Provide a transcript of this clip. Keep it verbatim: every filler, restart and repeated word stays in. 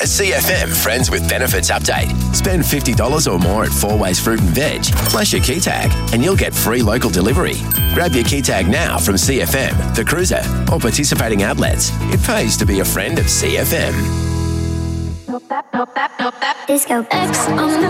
A C F M Friends with Benefits update. Spend fifty dollars or more at Four Ways Fruit and Veg, plus your key tag, and you'll get free local delivery. Grab your key tag now from C F M, The Cruiser, or participating outlets. It pays to be a friend of C F M. Disco X on the